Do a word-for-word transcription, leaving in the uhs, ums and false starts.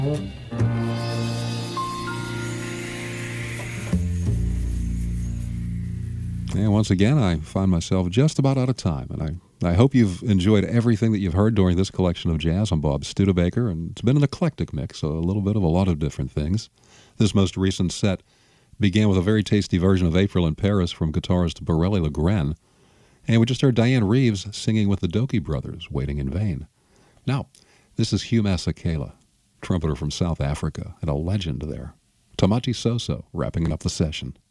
And once again, I find myself just about out of time, and I, I hope you've enjoyed everything that you've heard during this collection of jazz. I'm Bob Studebaker, and it's been an eclectic mix, so a little bit of a lot of different things. This most recent set began with a very tasty version of April in Paris from guitarist Borelli Legren, and we just heard Diane Reeves singing with the Doki Brothers, Waiting in Vain. Now, this is Hugh Masekela, trumpeter from South Africa, and a legend there. Tamati Soso wrapping up the session.